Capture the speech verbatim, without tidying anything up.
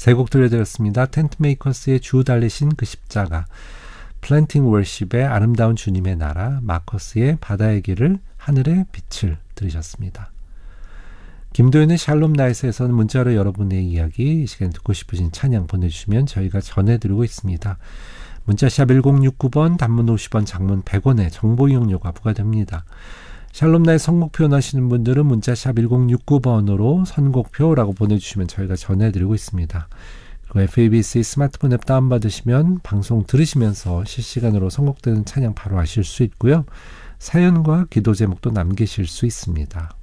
세 곡 들려드렸습니다. 텐트메이커스의 주 달리신 그 십자가, 플랜팅 월십의 아름다운 주님의 나라, 마커스의 바다의 길을, 하늘의 빛을 들으셨습니다. 김도현의 샬롬 나이스에서는 문자로 여러분의 이야기, 이 시간 듣고 싶으신 찬양 보내주시면 저희가 전해드리고 있습니다. 문자샵 일공육구 번, 단문 오십 원, 장문 백 원의 정보 이용료가 부과됩니다. 샬롬 나이 선곡표 원하시는 분들은 문자샵 일공육구 번으로 선곡표라고 보내주시면 저희가 전해드리고 있습니다. 그리고 에프에이비씨 스마트폰 앱 다운받으시면 방송 들으시면서 실시간으로 선곡되는 찬양 바로 아실 수 있고요. 사연과 기도 제목도 남기실 수 있습니다.